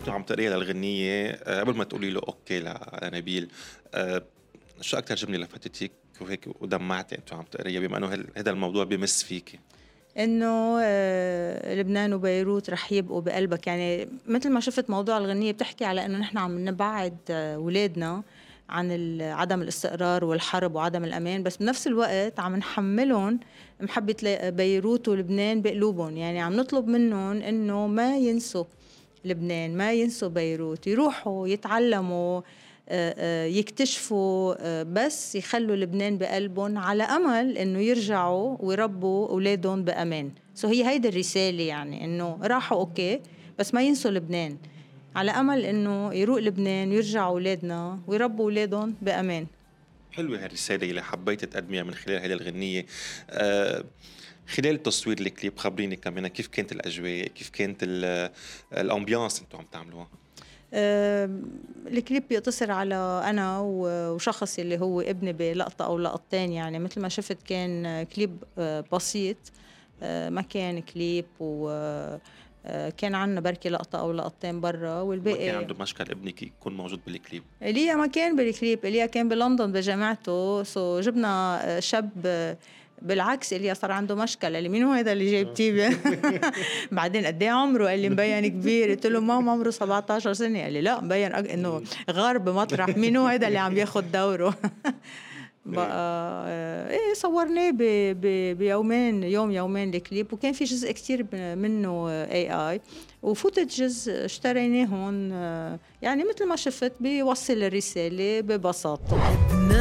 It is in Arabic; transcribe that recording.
كنت عم تقريها للغنية قبل ما تقولي له أوكي لنبيل، شو أكتر جملة لفتتك وهيك ودمعتي أنت عم تقريها بما إنه هذا الموضوع بمس فيكي؟ إنه لبنان وبيروت رح يبقوا بقلبك. يعني مثل ما شفت موضوع الغنية بتحكي على إنه نحن عم نبعد ولادنا عن عدم الاستقرار والحرب وعدم الأمان، بس بنفس الوقت عم نحملهم محبة بيروت ولبنان بقلوبهم. يعني عم نطلب منهم إنه ما ينسوا لبنان، ما ينسوا بيروت، يروحوا يتعلموا، يكتشفوا، بس يخلوا لبنان بقلبهم على أمل إنه يرجعوا ويربوا أولادهم بأمان. هي هيدا الرسالة، يعني إنه راحوا أوكي بس ما ينسوا لبنان، على أمل إنه يروق لبنان ويرجعوا أولادنا ويربوا أولادهم بأمان. حلوة هالرسالة اللي حبيت تقدميها من خلال هذه الغنية. آه خلال تصوير الكليب خبريني كمان كيف كانت الأجواء، كيف كانت الأمبيانس انتوا عم تعملوها؟ الكليب بيقتصر على أنا وشخص اللي هو ابني بلقطة أو لقطتين. يعني مثل ما شفت كان كليب بسيط، ما كان كليب، وكان عنا بركي لقطة أو لقطتين برا ما كان والباقي. عنده مشكل ابنك يكون موجود بالكليب؟ إيليا ما كان بالكليب، إيليا كان بلندن بجامعته. جبنا شاب، بالعكس إيليا صار عنده مشكلة، قال لي مين هو هذا اللي جايب تيبي؟ بعدين قد ايه عمره؟ قال لي مبين كبير. قلت له ماما عمره 17 سنة. قال لي لا مبين انه غرب مطرح، مين هو هذا اللي عم ياخد دوره؟ بقى ايه صورناه بيومين، يومين الكليب، وكان في جزء كتير منه AI وفوتجز اشتريناهم. يعني مثل ما شفت بيوصل الرسالة ببساطة.